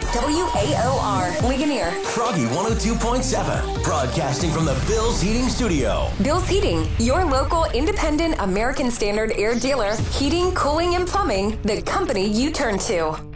WAOR, Ligonier. Froggy 102.7, broadcasting from the Bill's Heating Studio. Bill's Heating, your local independent American Standard air dealer. Heating, cooling, and plumbing, the company you turn to.